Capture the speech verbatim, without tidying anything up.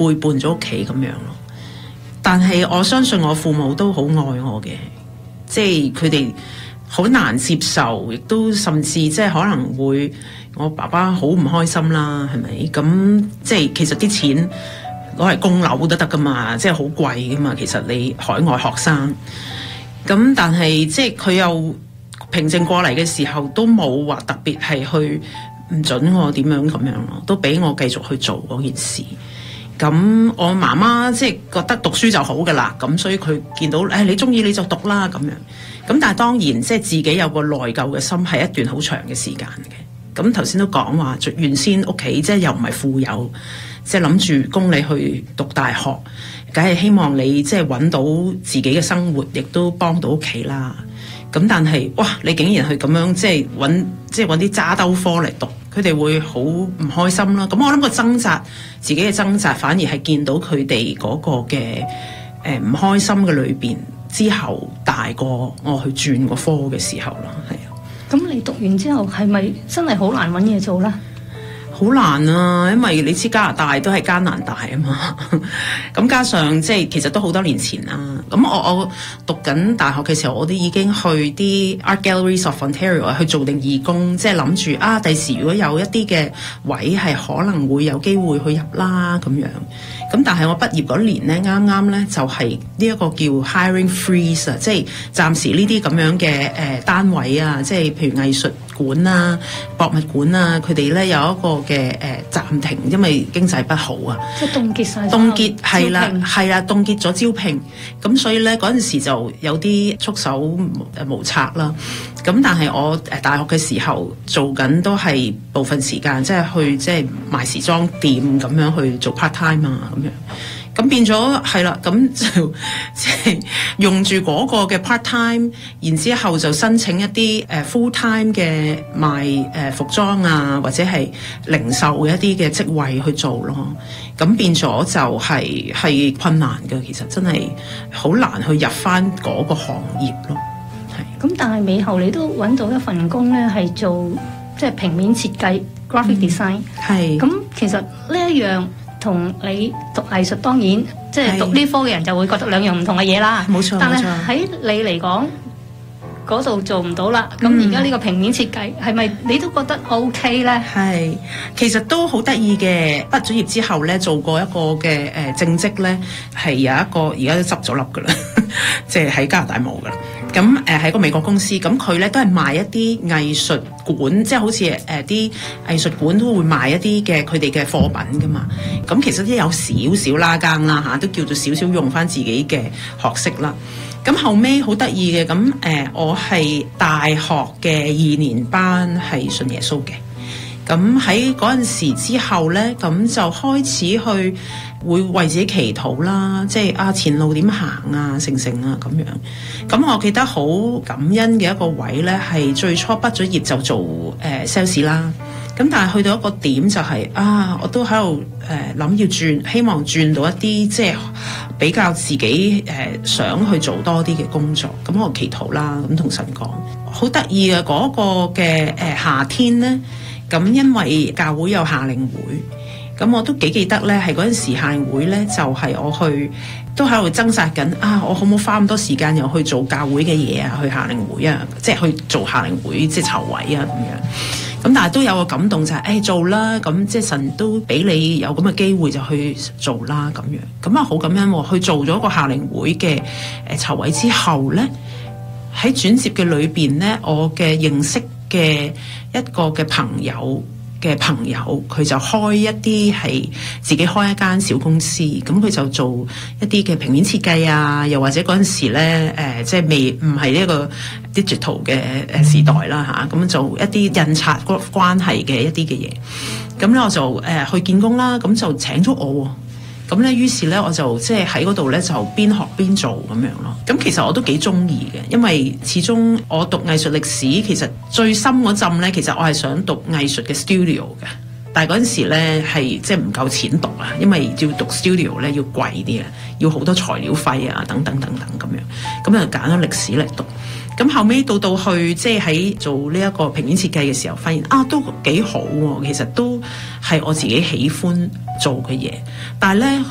背叛咗屋企咁樣咯。但係我相信我父母都好愛我嘅，即係佢哋好難接受，亦都甚至即係可能會我爸爸好唔開心啦，係咪？咁即係其實啲錢攞嚟供樓都得噶嘛，即係好貴噶嘛。其實你海外學生咁，但係即係佢又平靜過嚟嘅時候，都冇話特別係去唔准我點樣咁樣咯，都俾我繼續去做嗰件事。咁我媽媽即係覺得讀書就好噶啦，咁所以佢見到誒、哎、你中意你就讀啦咁樣。咁但係當然即係自己有個內疚嘅心，係一段好長嘅時間嘅。咁頭先都講話，原先屋企即係又唔係富有，即係諗住供你去讀大學，梗係希望你即係揾到自己嘅生活，亦都幫到屋企啦。咁但係哇，你竟然去咁樣即係揾即係揾啲渣兜科嚟讀，佢哋會好唔開心啦。咁我諗個掙扎，自己嘅掙扎，反而係見到佢哋嗰個嘅誒唔開心嘅裏邊之後，大過我去轉個科嘅時候啦，係啊。 咁你讀完之後係咪真係好難揾嘢做咧？ 好難啊，因為你知加拿大都係艱難大啊嘛。咁加上即係其實都好多年前啦。咁我我讀緊大學嘅時候，我都已經去啲 Art Galleries of Ontario 去做定義工，即係諗住啊，第時如果有一啲嘅位係可能會有機會去入啦咁樣。咁但係我畢業嗰年咧，啱啱咧就係呢一個叫 hiring freeze 啊，即係暫時呢啲咁樣嘅誒、呃、單位啊，即係譬如藝術館啊、博物館啊，佢哋咧有一個嘅誒、呃、暫停，因為經濟不好啊， 即係凍結晒， 凍結係啦，係啦，凍結咗招聘，咁所以咧嗰陣時就有啲束手誒無策啦。咁但係我誒大學嘅時候做緊都係部分時間，即係去即係賣時裝店咁樣去做 part time 啊咁樣。咁變咗係啦，咁就即係用住嗰個嘅 part time，然之後就申請一啲誒 full time 嘅賣誒服裝啊，或者係零售嘅一啲嘅職位去做咯。咁變咗就係係困難嘅，其實真係好難去入翻嗰個行業咯。係。 咁但係尾後你都揾到一份工咧，係做即係平面設計 graphic design。係。咁其實呢一樣，同你讀藝術當然即係讀呢科嘅人就會覺得兩樣唔同嘅嘢啦。冇錯，但係喺你嚟講嗰度做唔到啦。咁而家呢個平面設計係咪你都覺得 OK 咧？係，其實都好得意嘅。畢咗業之後咧，做過一個嘅誒、呃、正職咧，係有一個而家都執咗笠噶啦，即係喺加拿大冇噶啦。咁誒喺個美國公司，咁佢咧都係賣一啲藝術館，即係好似誒啲藝術館都會賣一啲嘅佢哋嘅貨品噶嘛。咁其實都有少少拉更啦嚇，都叫做少少用翻自己嘅學識啦。咁後尾好得意嘅，咁誒我係大學嘅二年班係信耶穌嘅。咁喺嗰陣時之後咧，咁就開始去會為自己祈禱啦，即係啊前路點行啊，成成啊咁樣。咁我記得好感恩嘅一個位咧，係最初畢咗業就做誒 sales 啦。咁但係去到一個點就係、是、啊，我都喺度誒諗要轉，希望轉到一啲即係比較自己誒、呃、想去做多啲嘅工作。咁我祈禱啦，咁同神講，好得意嘅嗰個嘅誒、呃、夏天咧。咁因為教會有夏令會，咁我都幾記得咧，係嗰陣時夏令會咧，就係、是、我去都喺度掙扎緊啊！我可唔可以花咁多時間又去做教會嘅嘢啊？去夏令會啊，即係去做夏令會即係籌委啊咁樣。咁但係都有個感動就係、是、誒、哎、做啦，咁即係神都俾你有咁嘅機會就去做啦咁樣。咁啊好感恩喎，去做咗個夏令會嘅誒籌委之後咧，喺轉接嘅裏邊咧，我嘅認識嘅一個嘅朋友嘅朋友，佢就開一啲係自己開一間小公司，咁佢就做一啲嘅平面設計啊，又或者嗰陣時咧誒、呃，即係未唔係呢個 digital 嘅誒時代啦嚇，咁、啊、做一啲印刷關係嘅一啲嘅嘢，咁咧我就誒、呃、去見工啦，咁就請咗我喎。咁咧，於是咧，我就即係喺嗰度咧，就邊學邊做咁樣咯。咁其實我都幾中意嘅，因為始終我讀藝術歷史，其實最深嗰陣咧，其實我係想讀藝術嘅 studio 嘅。但係嗰陣時咧係即係唔夠錢讀啊，因為要讀 studio 咧要貴啲啊，要好多材料費啊，等等等等咁樣。咁就揀咗歷史嚟讀。咁後尾到到去即係喺做呢一個平面設計嘅時候，發現啊都幾好喎，其實都係我自己喜歡做嘅嘢，但係咧。